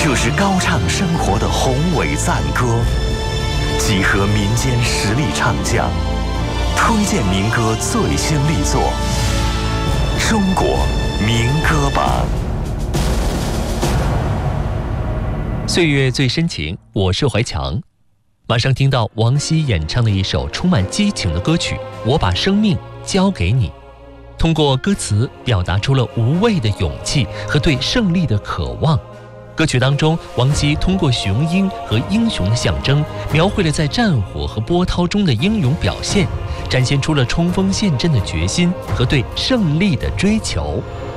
这是高唱生活的宏伟赞歌，集合民间实力唱将，推荐民歌最新力作《中国民歌榜》。 岁月最深情，我是怀强。马上听到王希演唱的一首充满激情的歌曲《我把生命交给你》，通过歌词表达出了无畏的勇气和对胜利的渴望。歌曲当中，王希通过雄鹰和英雄的象征，描绘了在战火和波涛中的英勇表现，展现出了冲锋陷阵的决心和对胜利的追求。